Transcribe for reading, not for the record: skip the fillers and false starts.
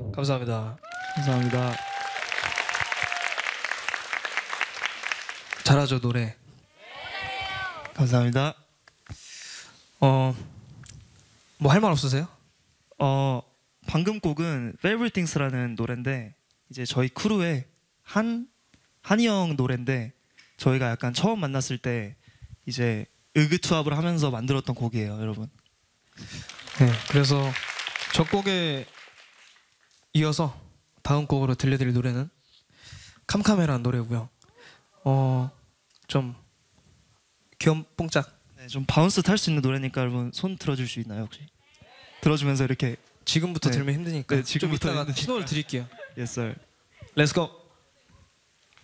감사합니다. 감사합니다. 잘하죠 노래. 감사합니다. 뭐 할 말 없으세요? 방금 곡은 Favorite Things라는 노래인데 이제 저희 크루의 한이 형 노래인데 저희가 약간 처음 만났을 때 이제 의기투합을 하면서 만들었던 곡이에요, 여러분. 네. 그래서 저 곡에 이어서 다음 곡으로 들려드릴 노래는 캄캄해라는 노래고요. 좀 귀염뽕짝. 네, 좀 바운스 탈 수 있는 노래니까 여러분 손 들어줄 수 있나요 혹시? 들어주면서 이렇게 지금부터 네. 들면 힘드니까 네, 좀 지금부터 이따가 힘드니까. 신호를 드릴게요. Yes sir. Let's go.